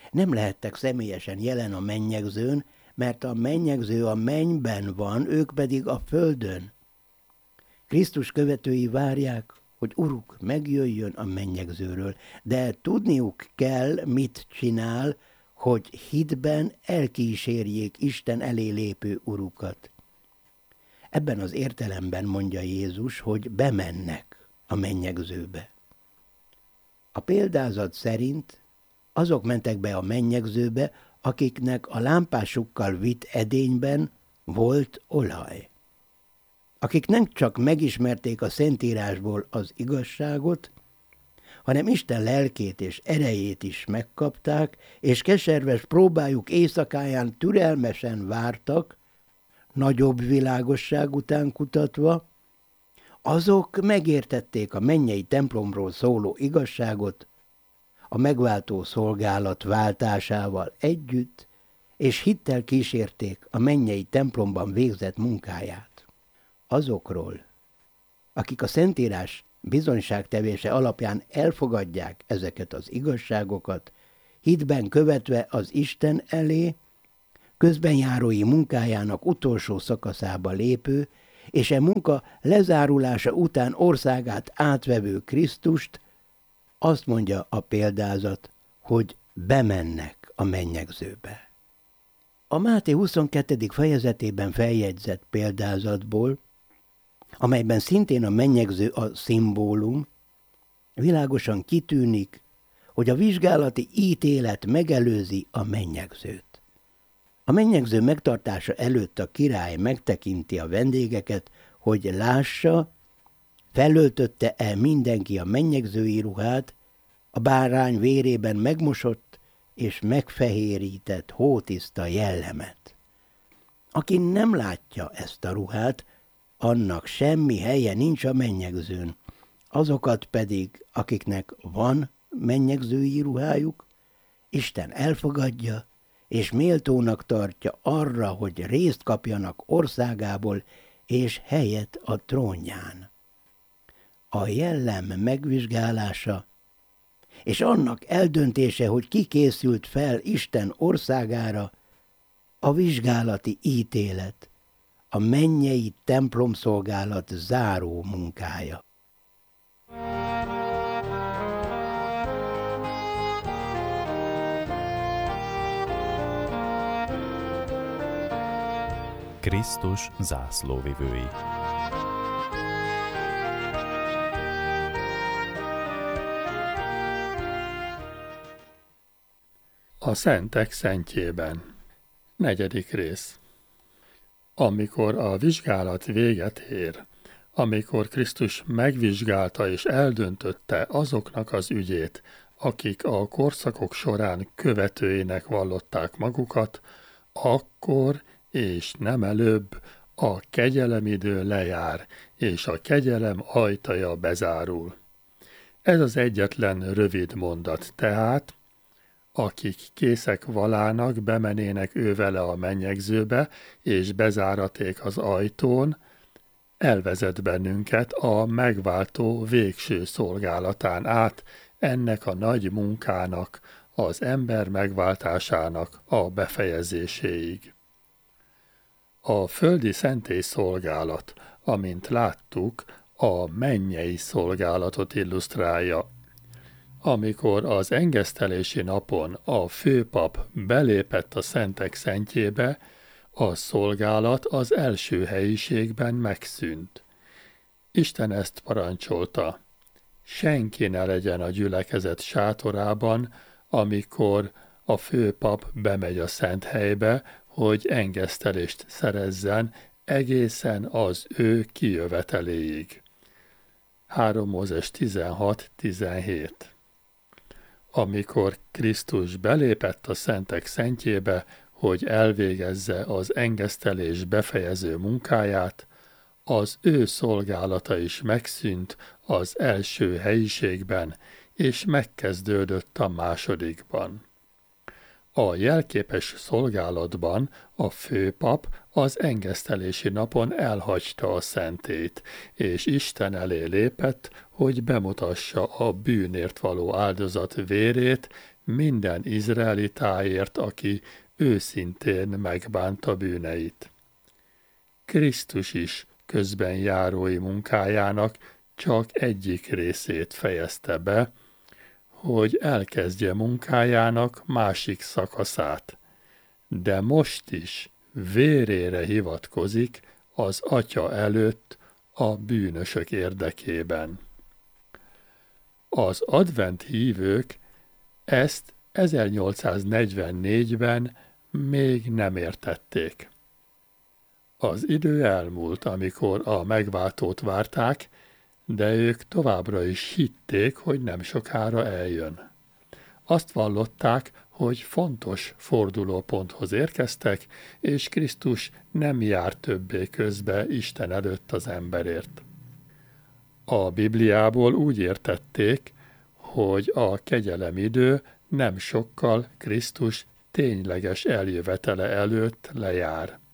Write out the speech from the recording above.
Nem lehettek személyesen jelen a mennyegzőn, mert a mennyegző a mennyben van, ők pedig a földön. Krisztus követői várják, hogy Uruk megjöjjön a mennyegzőről, de tudniuk kell, mit csinál, hogy hitben elkísérjék Isten elé lépő Urukat. Ebben az értelemben mondja Jézus, hogy bemennek a mennyegzőbe. A példázat szerint azok mentek be a mennyegzőbe, akiknek a lámpásukkal vitt edényben volt olaj. Akik nem csak megismerték a Szentírásból az igazságot, hanem Isten lelkét és erejét is megkapták, és keserves próbájuk éjszakáján türelmesen vártak, nagyobb világosság után kutatva, azok megértették a mennyei templomról szóló igazságot, a megváltó szolgálat váltásával együtt, és hittel kísérték a mennyei templomban végzett munkáját. Azokról, akik a Szentírás bizonyságtevése alapján elfogadják ezeket az igazságokat, hitben követve az Isten elé, közbenjárói munkájának utolsó szakaszába lépő, és e munka lezárulása után országát átvevő Krisztust, azt mondja a példázat, hogy bemennek a mennyegzőbe. A Máté 22. fejezetében feljegyzett példázatból, amelyben szintén a mennyegző a szimbólum, világosan kitűnik, hogy a vizsgálati ítélet megelőzi a mennyegzőt. A mennyegző megtartása előtt a király megtekinti a vendégeket, hogy lássa, felöltötte-e mindenki a mennyegzői ruhát, a bárány vérében megmosott és megfehérített hótiszta jellemet. Aki nem látja ezt a ruhát, annak semmi helye nincs a mennyegzőn. Azokat pedig, akiknek van mennyegzői ruhájuk, Isten elfogadja, és méltónak tartja arra, hogy részt kapjanak országából, és helyet a trónján. A jellem megvizsgálása, és annak eldöntése, hogy ki készült fel Isten országára, a vizsgálati ítélet, a mennyei templomszolgálat záró munkája. Krisztus zászlóvivői. A szentek szentjében. 4. rész. Amikor a vizsgálat véget ér, amikor Krisztus megvizsgálta és eldöntötte azoknak az ügyét, akik a korszakok során követőinek vallották magukat, akkor és nem előbb a kegyelemidő lejár, és a kegyelem ajtaja bezárul. Ez az egyetlen rövid mondat, tehát akik készek valának, bemenének ővele a mennyegzőbe, és bezáraték az ajtón, elvezet bennünket a megváltó végső szolgálatán át, ennek a nagy munkának, az ember megváltásának a befejezéséig. A földi szentély szolgálat, amint láttuk, a mennyei szolgálatot illusztrálja. Amikor az engesztelési napon a főpap belépett a szentek szentjébe, a szolgálat az első helyiségben megszűnt. Isten ezt parancsolta: senki ne legyen a gyülekezet sátorában, amikor a főpap bemegy a szent helybe, hogy engesztelést szerezzen egészen az ő kijöveteléig. 3 Mózes 16-17. Amikor Krisztus belépett a szentek szentjébe, hogy elvégezze az engesztelés befejező munkáját, az ő szolgálata is megszűnt az első helyiségben, és megkezdődött a másodikban. A jelképes szolgálatban a főpap az engesztelési napon elhagyta a szentét, és Isten elé lépett, hogy bemutassa a bűnért való áldozat vérét minden izraelitáért, aki őszintén megbánta bűneit. Krisztus is közben járói munkájának csak egyik részét fejezte be, hogy elkezdje munkájának másik szakaszát, de most is vérére hivatkozik az Atya előtt a bűnösök érdekében. Az advent hívők ezt 1844-ben még nem értették. Az idő elmúlt, amikor a megváltót várták, de ők továbbra is hitték, hogy nem sokára eljön. Azt vallották, hogy fontos fordulóponthoz érkeztek, és Krisztus nem jár többé közbe Isten előtt az emberért. A Bibliából úgy értették, hogy a kegyelemidő nem sokkal Krisztus tényleges eljövetele előtt lejár.